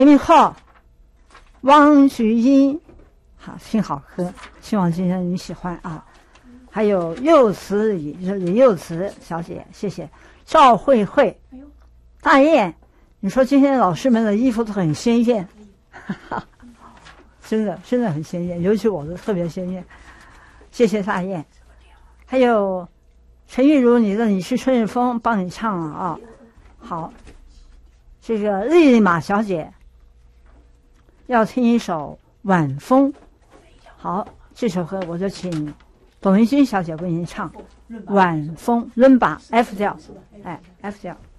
名号汪菊英，好，挺好喝，希望今天你喜欢啊。还有柚慈李柚慈小姐，谢谢。赵慧慧，大雁，你说今天老师们的衣服都很鲜艳，哈哈，真的很鲜艳，尤其我的特别鲜艳，谢谢大雁。还有陈玉茹，你是春日风，帮你唱了啊。好，这个丽丽马小姐要听一首晚风，好，这首歌我就请董文君小姐为您唱晚风，伦巴 F 调，哎 F 调。